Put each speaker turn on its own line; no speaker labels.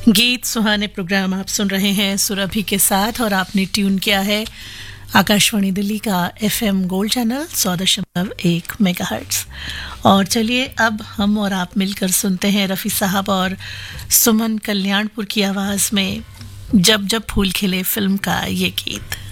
गीत सुहाने प्रोग्राम आप सुन रहे हैं सुरभि के साथ और आपने ट्यून किया है आकाशवाणी दिल्ली का एफएम गोल्ड चैनल 100.1 मेगाहर्ट्ज। और चलिए अब हम और आप मिलकर सुनते हैं रफ़ी साहब और सुमन कल्याणपुर की आवाज़ में जब जब फूल खिले फिल्म का ये गीत।